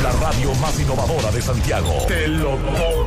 La radio más innovadora de Santiago. Te lo toca.